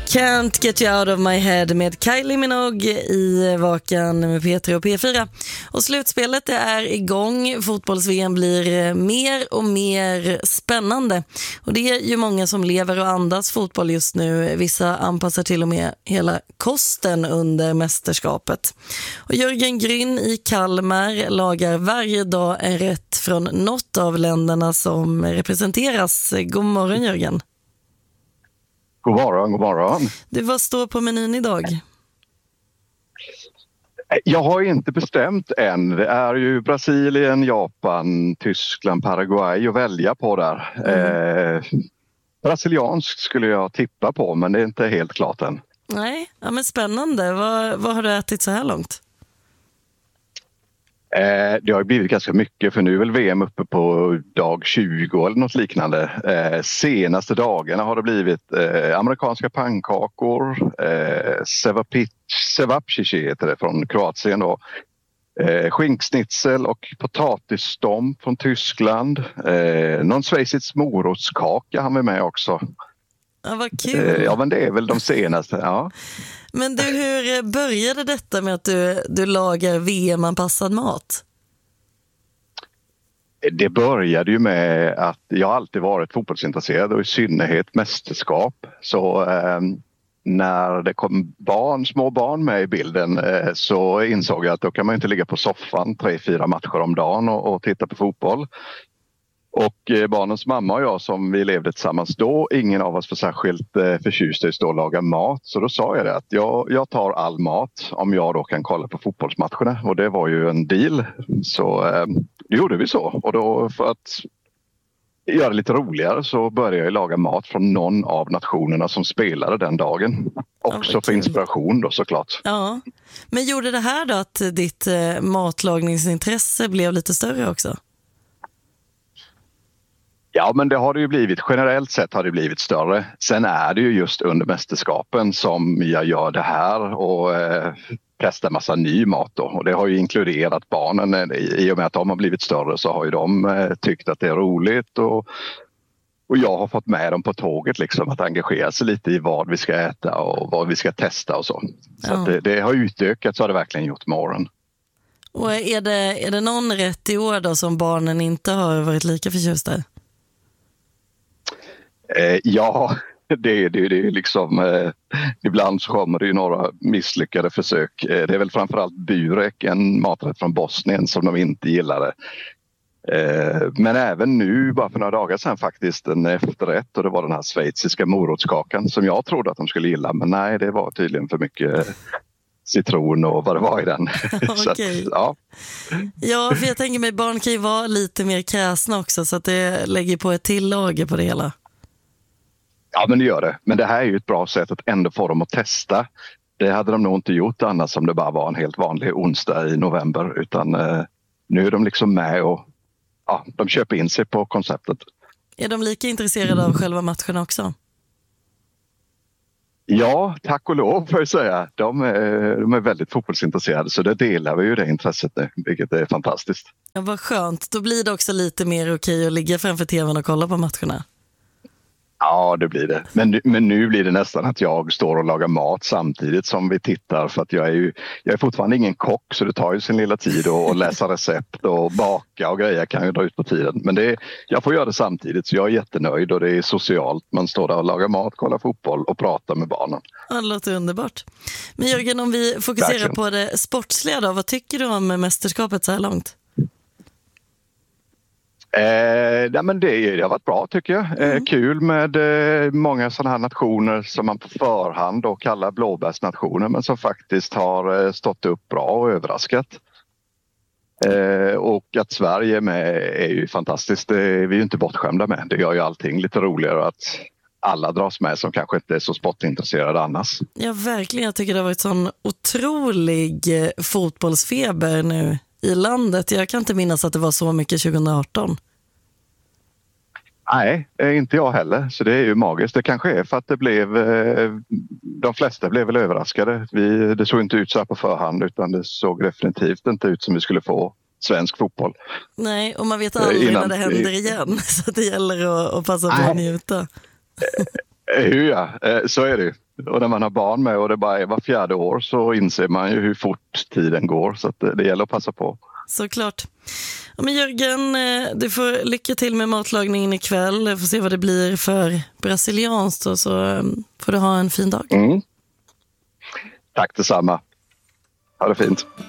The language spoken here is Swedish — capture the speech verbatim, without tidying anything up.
Can't Get You Out of My Head med Kylie Minogue i Vakan med P tre och P fyra. Och slutspelet det är igång. Fotbolls-V M blir mer och mer spännande. Och det är ju många som lever och andas fotboll just nu. Vissa anpassar till och med hela kosten under mästerskapet. Och Jörgen Gryn i Kalmar lagar varje dag en rätt från något av länderna som representeras. God morgon Jörgen. God morgon, god morgon. Du, vad står på menyn idag? Jag har inte bestämt än. Det är ju Brasilien, Japan, Tyskland, Paraguay att välja på där. Mm. Eh, brasiliansk skulle jag tippa på, men det är inte helt klart än. Nej, ja, men spännande. Vad, vad har du ätit så här långt? Eh, det har blivit ganska mycket, för nu är väl V M uppe på dag tjugo eller något liknande. Eh, senaste dagarna har det blivit eh, amerikanska pannkakor, eh, cevapcici heter det från Kroatien då. Eh, skinksnitzel och potatisstomp från Tyskland. Eh, någon schweizisk morotskaka har vi med också. Ja, vad kul. Eh, ja, men det är väl de senaste, ja. Men du, hur började detta med att du, du lagar V M-anpassad mat? Det började ju med att jag alltid varit fotbollsintresserad och i synnerhet mästerskap. Så eh, när det kom barn, små barn med i bilden eh, så insåg jag att då kan man inte ligga på soffan tre, fyra matcher om dagen och, och titta på fotboll. Och eh, barnens mamma och jag som vi levde tillsammans då, ingen av oss var särskilt eh, förtjust i att stå och laga mat. Så då sa jag det att jag, jag tar all mat om jag då kan kolla på fotbollsmatcherna. Och det var ju en deal. Så eh, det gjorde vi så. Och då för att göra det lite roligare så började jag laga mat från någon av nationerna som spelade den dagen. Också ja, för inspiration då såklart. Ja, men gjorde det här då att ditt eh, matlagningsintresse blev lite större också? Ja, men det har det ju blivit. Generellt sett har det blivit större. Sen är det ju just under mästerskapen som jag gör det här och eh, testar massa ny mat då. Och det har ju inkluderat barnen. I och med att de har blivit större så har ju de eh, tyckt att det är roligt. Och, och jag har fått med dem på tåget liksom att engagera sig lite i vad vi ska äta och vad vi ska testa och så. Så ja. att det, det har utökat, så har det verkligen gjort morgon. Och är det, är det någon rätt i år då som barnen inte har varit lika förtjusta i? Eh, ja, det, det, det är liksom eh, ibland så kommer det ju några misslyckade försök. Eh, det är väl framförallt burek, en maträtt från Bosnien som de inte gillade. Eh, men även nu, bara för några dagar sedan faktiskt, en efterrätt och det var den här schweiziska morotskakan som jag trodde att de skulle gilla. Men nej, det var tydligen för mycket citron och vad det var i den. Så att, ja. Ja, för jag tänker mig barn kan ju vara lite mer kräsna också så att det lägger på ett till lager på det hela. Ja, men det gör det. Men det här är ju ett bra sätt att ändå få dem att testa. Det hade de nog inte gjort annars om det bara var en helt vanlig onsdag i november. Utan eh, nu är de liksom med och ja, de köper in sig på konceptet. Är de lika intresserade av själva matcherna också? Ja, tack och lov får jag säga. De är, de är väldigt fotbollsintresserade så det delar vi ju det intresset nu, vilket är fantastiskt. Ja, vad skönt. Då blir det också lite mer okej att ligga framför tvn och kolla på matcherna. Ja, det blir det. Men, men nu blir det nästan att jag står och lagar mat samtidigt som vi tittar. För att jag är ju jag är fortfarande ingen kock så det tar ju sin lilla tid att läsa recept och baka och grejer kan ju dra ut på tiden. Men det är, jag får göra det samtidigt så jag är jättenöjd och det är socialt. Man står där och lagar mat, kollar fotboll och pratar med barnen. Ja, det låter underbart. Men Jörgen, om vi fokuserar Verkligen. på det sportsliga då, vad tycker du om mästerskapet så här långt? Eh, ja, men det, det har varit bra tycker jag. Eh, mm. Kul med eh, många sådana här nationer som man på förhand då kallar blåbärsnationer men som faktiskt har eh, stått upp bra och överraskat. Eh, och att Sverige är med är ju fantastiskt. Det är vi ju inte bortskämda med. Det gör ju allting lite roligare att alla dras med som kanske inte är så sportintresserade annars. Ja, verkligen. Jag tycker det har varit sån otrolig fotbollsfeber nu i landet. Jag kan inte minnas att det var så mycket tjugo arton. Nej, inte jag heller. Så det är ju magiskt. Det kanske är för att det blev... De flesta blev väl överraskade. Vi, det såg inte ut så här på förhand utan det såg definitivt inte ut som vi skulle få svensk fotboll. Nej, och man vet aldrig Innan, när det händer igen. Så det gäller att, att passa på att njuta. Ja, så är det. Och när man har barn med och det bara är var fjärde år så inser man ju hur fort tiden går. Så att det gäller att passa på. Såklart. Ja, men Jörgen, du får lycka till med matlagningen ikväll. Jag får se vad det blir för brasilianskt och så får du ha en fin dag. Mm. Tack detsamma. Ha det fint.